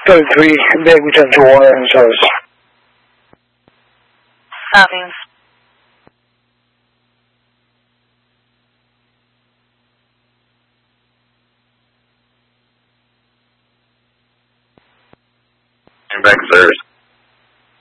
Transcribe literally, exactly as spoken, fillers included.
thirty-three, negligent to water and service. Copy. Back service.